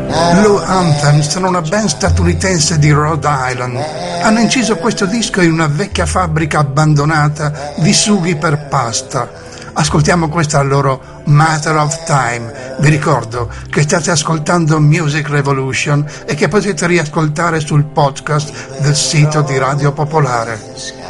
Blue Anthem sono una band statunitense di Rhode Island. Hanno inciso questo disco in una vecchia fabbrica abbandonata di sughi per pasta. Ascoltiamo questa loro Matter of Time. Vi ricordo che state ascoltando Music Revolution e che potete riascoltare sul podcast del sito di Radio Popolare.